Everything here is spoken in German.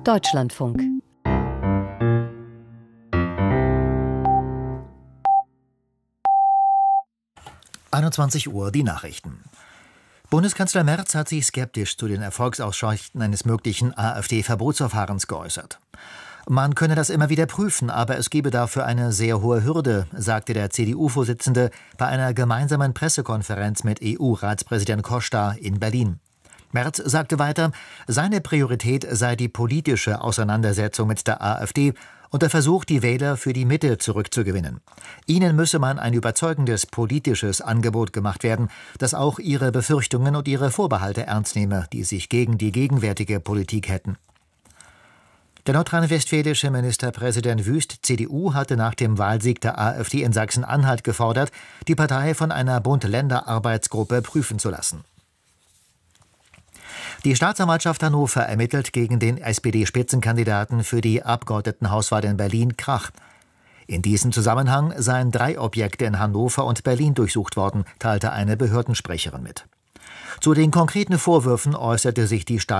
Deutschlandfunk. Uhr, die Nachrichten. Bundeskanzler Merz hat sich skeptisch zu den Erfolgsaussichten eines möglichen AfD-Verbotsverfahrens geäußert. Man könne das immer wieder prüfen, aber es gebe dafür eine sehr hohe Hürde, sagte der CDU-Vorsitzende bei einer gemeinsamen Pressekonferenz mit EU-Ratspräsident Costa in Berlin. Merz sagte weiter, seine Priorität sei die politische Auseinandersetzung mit der AfD und der Versuch, die Wähler für die Mitte zurückzugewinnen. Ihnen müsse man ein überzeugendes politisches Angebot gemacht werden, das auch ihre Befürchtungen und ihre Vorbehalte ernst nehme, die sich gegen die gegenwärtige Politik hätten. Der nordrhein-westfälische Ministerpräsident Wüst, CDU, hatte nach dem Wahlsieg der AfD in Sachsen-Anhalt gefordert, die Partei von einer Bund-Länder-Arbeitsgruppe prüfen zu lassen. Die Staatsanwaltschaft Hannover ermittelt gegen den SPD-Spitzenkandidaten für die Abgeordnetenhauswahl in Berlin Krach. In diesem Zusammenhang seien 3 Objekte in Hannover und Berlin durchsucht worden, teilte eine Behördensprecherin mit. Zu den konkreten Vorwürfen äußerte sich die